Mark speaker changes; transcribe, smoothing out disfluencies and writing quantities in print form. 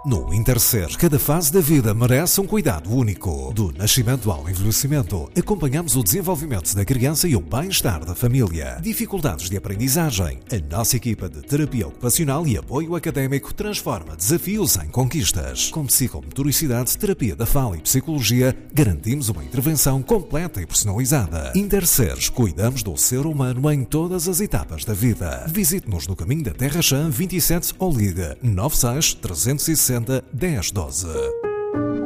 Speaker 1: No Interser, cada fase da vida merece um cuidado único. Do nascimento ao envelhecimento, acompanhamos o desenvolvimento da criança e o bem-estar da família. Dificuldades de aprendizagem. A nossa equipa de terapia ocupacional e apoio académico transforma desafios em conquistas. Com psicomotoricidade, terapia da fala e psicologia, garantimos uma intervenção completa e personalizada. Interseres, cuidamos do ser humano em todas as etapas da vida. Visite-nos no Caminho da Terra Chã 27 ou ligue 96 360 1012.